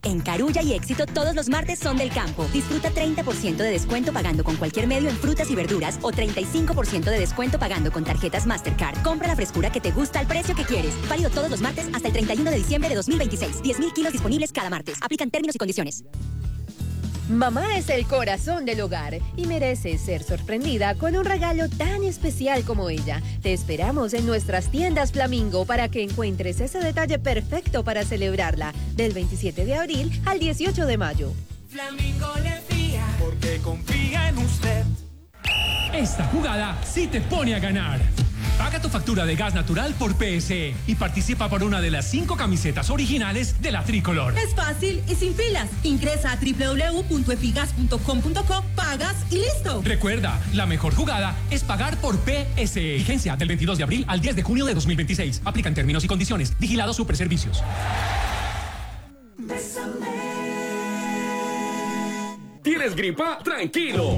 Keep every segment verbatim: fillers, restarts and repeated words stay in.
En Carulla y Éxito, todos los martes son del campo. Disfruta treinta por ciento de descuento pagando con cualquier medio en frutas y verduras o treinta y cinco por ciento de descuento pagando con tarjetas Mastercard. Compra la frescura que te gusta al precio que quieres. Válido todos los martes hasta el treinta y uno de diciembre de dos mil veintiséis. diez mil kilos disponibles cada martes. Aplican términos y condiciones. Mamá es el corazón del hogar y merece ser sorprendida con un regalo tan especial como ella. Te esperamos en nuestras tiendas Flamingo para que encuentres ese detalle perfecto para celebrarla del veintisiete de abril al dieciocho de mayo. Flamingo le fía porque confía en usted. Esta jugada sí te pone a ganar. Paga tu factura de gas natural por P S E y participa por una de las cinco camisetas originales de la Tricolor. Es fácil y sin filas. Ingresa a doble u doble u doble u punto efigas punto com punto co, pagas y listo. Recuerda, la mejor jugada es pagar por P S E. Vigencia del veintidós de abril al diez de junio de dos mil veintiséis. Aplican términos y condiciones. Vigilado Superservicios. ¿Tienes gripa? ¡Tranquilo!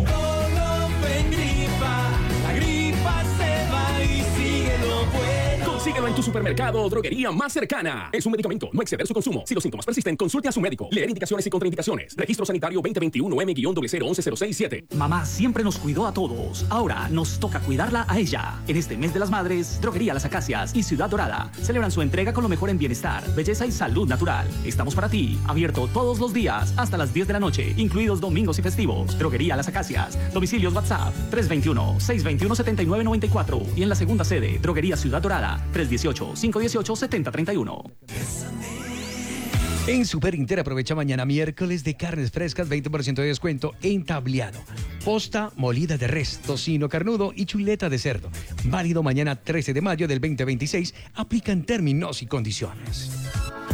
Consíguelo en tu supermercado o droguería más cercana. Es un medicamento, no exceder su consumo. Si los síntomas persisten, consulte a su médico. Leer indicaciones y contraindicaciones. Registro sanitario veinte veintiuno M cero cero once cero seis siete. Mamá siempre nos cuidó a todos. Ahora nos toca cuidarla a ella. En este mes de las madres, Droguería Las Acacias y Ciudad Dorada celebran su entrega con lo mejor en bienestar, belleza y salud natural. Estamos para ti, abierto todos los días hasta las diez de la noche, incluidos domingos y festivos. Droguería Las Acacias. Domicilios WhatsApp tres dos uno, seis dos uno, siete nueve nueve cuatro y en la segunda sede, Droguería Ciudad Dorada tres uno ocho, cinco uno ocho, siete cero tres uno. En Superinter aprovecha mañana miércoles de carnes frescas, veinte por ciento de descuento en tableado. Posta molida de res, tocino carnudo y chuleta de cerdo. Válido mañana trece de mayo del veinte veintiséis. Aplican términos y condiciones.